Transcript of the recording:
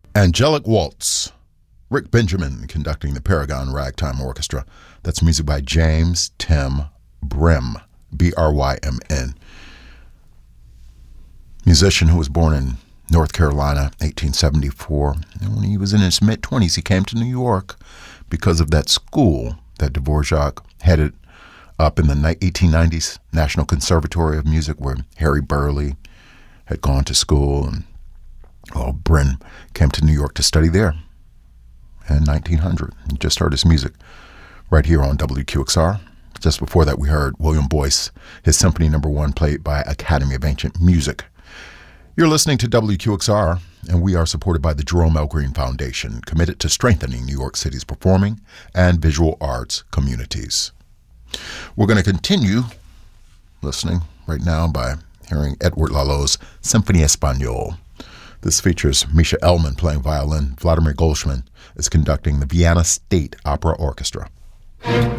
Angelic Waltz, Rick Benjamin conducting the Paragon Ragtime Orchestra. That's music by James Tim Brym, Brymn. Musician who was born in North Carolina, 1874. And when he was in his mid-20s, he came to New York because of that school that Dvorak headed up in the 1890s, National Conservatory of Music, where Harry Burleigh had gone to school. And Bryn came to New York to study there in 1900. You just heard his music right here on WQXR. Just before that, we heard William Boyce, his Symphony No. 1, played by Academy of Ancient Music. You're listening to WQXR, and we are supported by the Jerome L. Green Foundation, committed to strengthening New York City's performing and visual arts communities. We're going to continue listening right now by hearing Edward Lalo's Symphonie Espagnole. This features Misha Elman playing violin. Vladimir Golshman is conducting the Vienna State Opera Orchestra.